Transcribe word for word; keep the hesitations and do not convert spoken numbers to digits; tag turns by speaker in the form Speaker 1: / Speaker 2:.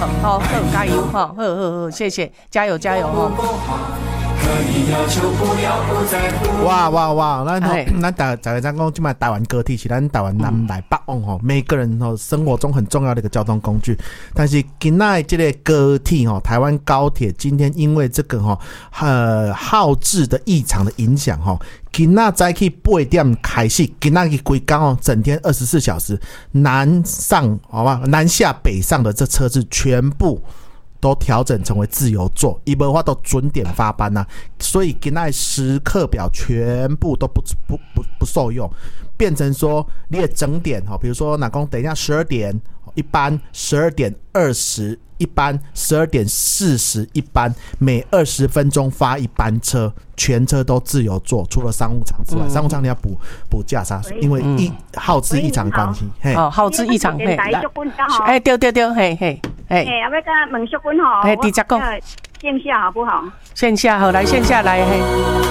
Speaker 1: 好好加油哈，好好好，谢谢，加油加油哈。
Speaker 2: 哇哇哇！咱吼，咱大大家讲讲，即卖台湾高铁是咱台湾南来北往吼，每个人吼生活中很重要的一个交通工具。但是今仔这个高铁吼，台湾高铁今天因为这个吼呃耗资的异常的影响吼，今仔早起八点开始，今仔日规工哦，整天二十四小时南上好吧，南下北上的这车子全部都调整成为自由座，伊无法都准点发班呐、啊，所以今仔时刻表全部都不不不不受用，变成说你的整点哈，比如说哪公等一下十二点一班，十二点二十一班，十二点四十一班，每二十分钟发一班车，全车都自由座，除了商务舱之外，嗯、商务舱你要补补价啥？因为一、嗯、耗资异常关系，嘿，
Speaker 1: 哦，耗资异常，嘿，哎，对对对，嘿嘿。哎，
Speaker 3: 哎，要甲问淑君吼，
Speaker 1: 哎，直接讲，
Speaker 3: 线下好不好？
Speaker 1: 线下好，来线下来，嘿。